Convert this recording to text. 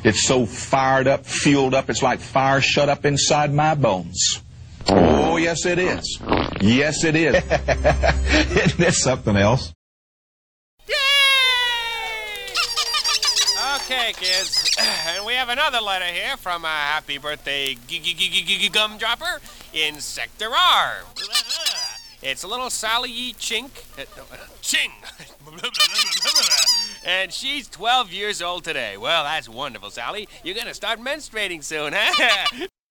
It's so fired up, fueled up, it's like fire shut up inside my bones. Oh, yes, it is. Yes, it is. Isn't this something else? Okay, kids, and we have another letter here from a happy birthday gumdropper in Sector R. It's little Sally E. Chink. Ching! And she's 12 years old today. Well, that's wonderful, Sally. You're going to start menstruating soon, huh?